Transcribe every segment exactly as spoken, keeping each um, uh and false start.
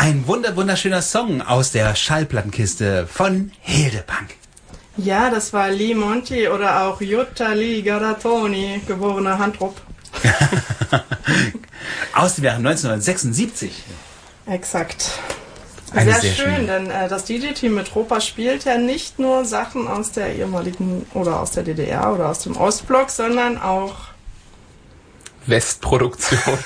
Ein wunder wunderschöner Song aus der Schallplattenkiste von Hildepunk. Ja, das war Lee Monty oder auch Jutta Lee Garatoni, geborener Handrup. Aus dem Jahr neunzehnhundertsechsundsiebzig. Exakt. Eine Sehr, sehr schön, schöne. denn äh, das D J-Team mit Tropa spielt ja nicht nur Sachen aus der ehemaligen oder aus der D D R oder aus dem Ostblock, sondern auch Westproduktion.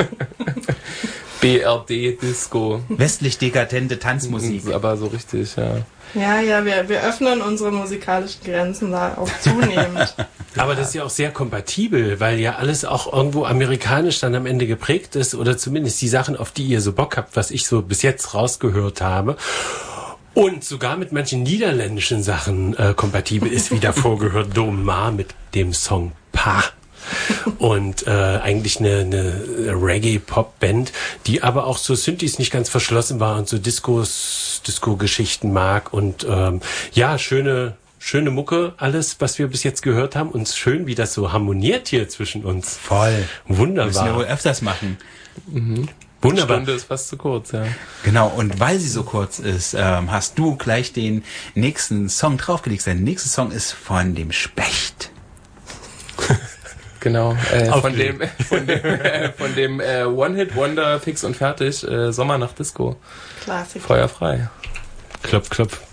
B R D-Disco. Westlich dekadente Tanzmusik. Aber so richtig, ja. Ja, ja, wir, wir öffnen unsere musikalischen Grenzen da auch zunehmend. Aber das ist ja auch sehr kompatibel, weil ja alles auch irgendwo amerikanisch dann am Ende geprägt ist oder zumindest die Sachen, auf die ihr so Bock habt, was ich so bis jetzt rausgehört habe. Und sogar mit manchen niederländischen Sachen äh, kompatibel ist, wie davor gehört Domar mit dem Song Pa. Und äh, eigentlich eine, eine Reggae-Pop-Band, die aber auch so Synthes nicht ganz verschlossen war und so Discos, Disco-Geschichten mag und ähm, ja, schöne schöne Mucke, alles, was wir bis jetzt gehört haben und schön, wie das so harmoniert hier zwischen uns. Voll. Wunderbar. Müssen wir wohl öfters machen. Mhm. Wunderbar. Stunde ist fast zu kurz, ja. Genau, und weil sie so kurz ist, ähm, hast du gleich den nächsten Song draufgelegt. Der nächste Song ist von dem Specht. Genau, äh, von dem, von dem, äh, von dem äh, One-Hit-Wonder fix und fertig, äh, Sommer nach Disco. Klassik. Feuer frei. Klopf, klopf.